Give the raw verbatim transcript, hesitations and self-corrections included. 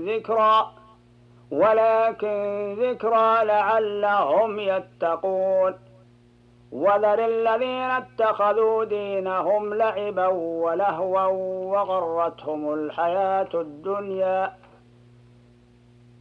ذكرى ولكن ذكرى لعلهم يتقون وذر الذين اتخذوا دينهم لعبا ولهوا وغرتهم الحياة الدنيا